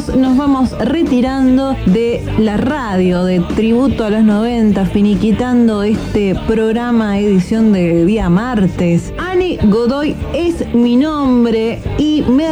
nosotros nos vamos retirando de la radio, de Tributo a los 90, finiquitando este programa, edición de día martes. Ani Godoy es mi nombre y me